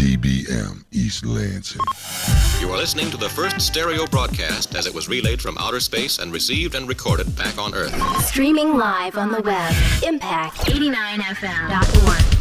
DBM, East Lansing. You are listening to the first stereo broadcast as it was relayed from outer space and received and recorded back on Earth. Streaming live on the web, Impact89FM.org.